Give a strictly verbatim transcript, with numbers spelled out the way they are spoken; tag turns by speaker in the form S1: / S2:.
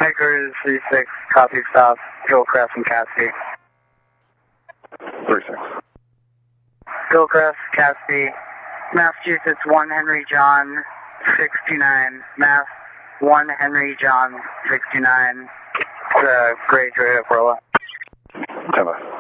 S1: Hickory three six, copy stop, Hillcrest and Caspi.
S2: three six.
S1: Hillcrest, Caspi, Massachusetts one Henry John, sixty-nine, Mass one Henry John, sixty-nine, uh, Gray Joy Corolla.
S2: ten